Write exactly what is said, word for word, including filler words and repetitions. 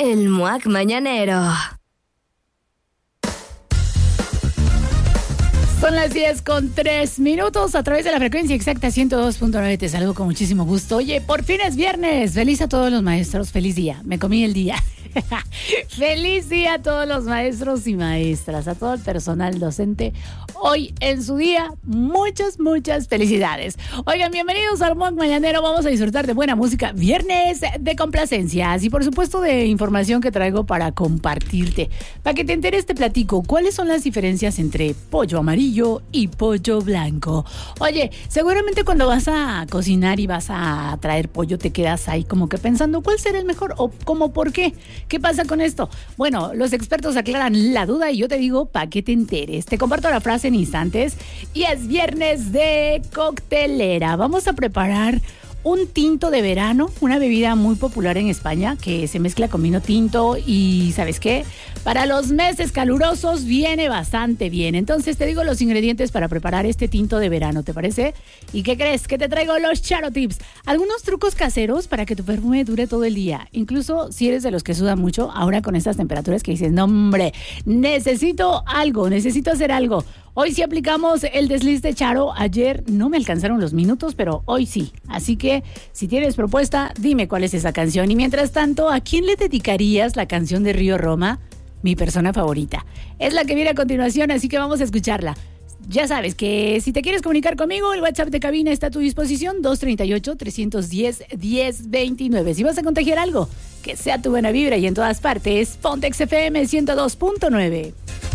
El M U A C Mañanero. Son las diez con tres minutos a través de la frecuencia exacta ciento dos punto nueve. Te saludo con muchísimo gusto. Oye, por fin es viernes. Feliz a todos los maestros. Feliz día. Me comí el día. Feliz día a todos los maestros y maestras, a todo el personal docente. Hoy en su día, muchas, muchas felicidades. Oigan, bienvenidos al M U A C Mañanero. Vamos a disfrutar de buena música. Viernes de complacencias y por supuesto de información que traigo para compartirte. Para que te enteres te platico cuáles son las diferencias entre pollo amarillo y pollo blanco. Oye, seguramente cuando vas a cocinar y vas a traer pollo te quedas ahí como que pensando cuál será el mejor o como por qué. ¿Qué pasa con esto? Bueno, los expertos aclaran la duda y yo te digo para que te enteres. Te comparto la frase en instantes y es viernes de coctelera. Vamos a preparar un tinto de verano, una bebida muy popular en España que se mezcla con vino tinto y ¿sabes qué? Para los meses calurosos viene bastante bien. Entonces te digo los ingredientes para preparar este tinto de verano, ¿te parece? ¿Y qué crees? Que te traigo los Charo Tips. Algunos trucos caseros para que tu perfume dure todo el día. Incluso si eres de los que suda mucho, ahora con estas temperaturas que dices, no hombre, necesito algo, necesito hacer algo. Hoy sí aplicamos el desliz de Charo. Ayer no me alcanzaron los minutos, pero hoy sí. Así que, si tienes propuesta, dime cuál es esa canción. Y mientras tanto, ¿a quién le dedicarías la canción de Río Roma? Mi persona favorita. Es la que viene a continuación, así que vamos a escucharla. Ya sabes que si te quieres comunicar conmigo, el WhatsApp de cabina está a tu disposición, dos tres ocho, tres uno cero, diez veintinueve. Si vas a contagiar algo, que sea tu buena vibra y en todas partes, Pontex F M ciento dos punto nueve.